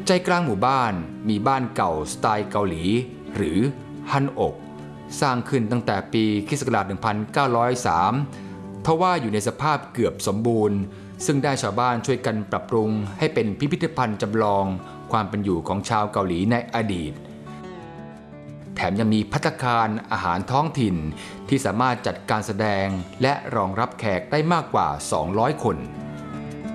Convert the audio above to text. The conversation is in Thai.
ใจกลางหมู่บ้านมีบ้านเก่าสไตล์เกาหลีหรือฮันอกสร้างขึ้นตั้งแต่ปีค.ศ. 1903 ทว่าอยู่ในสภาพเกือบสมบูรณ์ซึ่งได้ชาวบ้านช่วยกันปรับปรุงให้เป็นพิพิธภัณฑ์จำลองความเป็นอยู่ของชาวเกาหลีในอดีตแถมยังมีภัตตาคารอาหารท้องถิ่นที่สามารถจัดการแสดงและรองรับแขกได้มากกว่า200 คน